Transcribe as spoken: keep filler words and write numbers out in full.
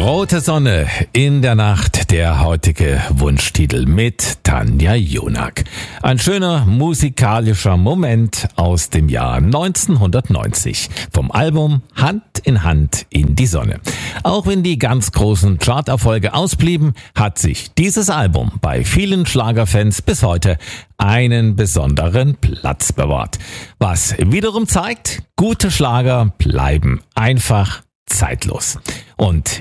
Rote Sonne in der Nacht, der heutige Wunschtitel mit Tanja Jonak. Ein schöner musikalischer Moment aus dem Jahr neunzehnhundertneunzig vom Album Hand in Hand in die Sonne. Auch wenn die ganz großen Charterfolge ausblieben, hat sich dieses Album bei vielen Schlagerfans bis heute einen besonderen Platz bewahrt. Was wiederum zeigt, gute Schlager bleiben einfach zeitlos. Und